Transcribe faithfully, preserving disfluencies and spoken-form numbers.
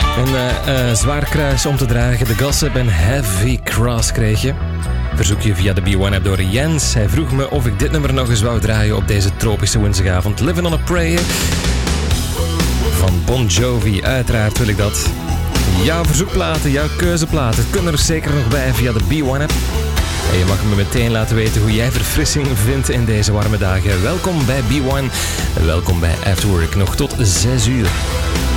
Een uh, uh, zwaar kruis om te dragen. The Gossip en Heavy Cross kreeg je. Verzoekje via de B one app door Jens. Hij vroeg me of ik dit nummer nog eens wou draaien op deze tropische woensdagavond. Living on a Prayer van Bon Jovi. Uiteraard wil ik dat. Jouw verzoekplaten, jouw keuzeplaten kunnen er zeker nog bij via de B one app. En je mag me meteen laten weten hoe jij verfrissing vindt in deze warme dagen. Welkom bij B one. Welkom bij Afterwork. Nog tot zes uur.